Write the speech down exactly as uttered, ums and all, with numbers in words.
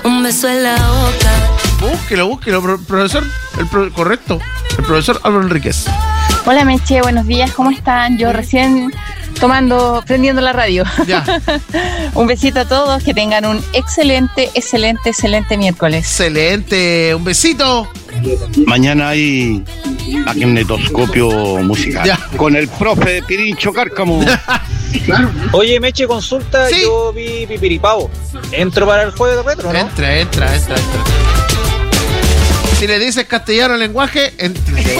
Un beso en la boca. Búsquelo, búsquelo, pro- profesor. El pro- correcto. El profesor Álvaro Enríquez. Hola Meche, buenos días, ¿cómo están? Yo recién tomando, prendiendo la radio. Ya. Un besito a todos, que tengan un excelente, excelente, excelente miércoles. Excelente. Un besito. Mañana hay magnetoscopio musical. Ya. Con el profe Pirincho Cárcamo. Oye, Meche, consulta, Sí. yo vi Pipiripao. ¿Entro para el jueves de retro, no? Entra, entra, entra, entra. Si le dices castellano al lenguaje, entra.